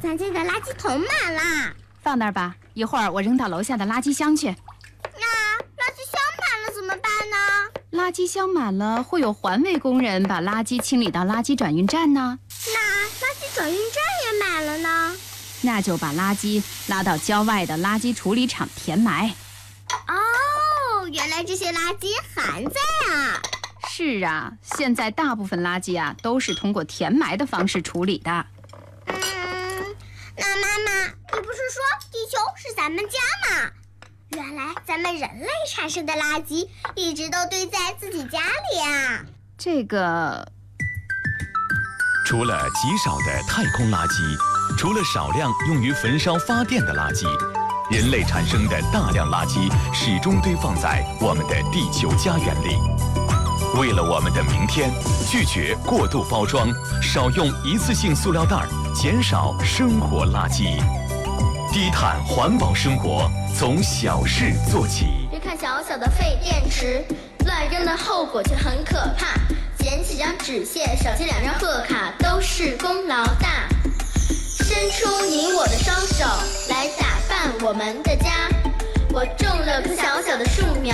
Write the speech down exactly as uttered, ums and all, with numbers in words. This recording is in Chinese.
咱家的垃圾桶满了。 放那儿吧，一会儿我扔到楼下的垃圾箱去。 那垃圾箱满了怎么办呢？ 垃圾箱满了，会有环卫工人把垃圾清理到垃圾转运站呢。 那垃圾转运站也满了呢？ 那就把垃圾拉到郊外的垃圾处理厂填埋。 哦，原来这些垃圾还在啊！ 是啊，现在大部分垃圾啊都是通过填埋的方式处理的。 嗯，那妈妈，你不是说地球是咱们家吗？原来咱们人类产生的垃圾一直都堆在自己家里啊！ 这个， 除了极少的太空垃圾，除了少量用于焚烧发电的垃圾，人类产生的大量垃圾始终堆放在我们的地球家园里。为了我们的明天，拒绝过度包装，少用一次性塑料袋，减少生活垃圾。低碳环保生活从小事做起。 别看小小的废电池，乱扔的后果却很可怕。捡起张纸屑，少接两张贺卡，都是功劳大。伸出你我的双手，来打扮我们的家。我种了棵小小的树苗，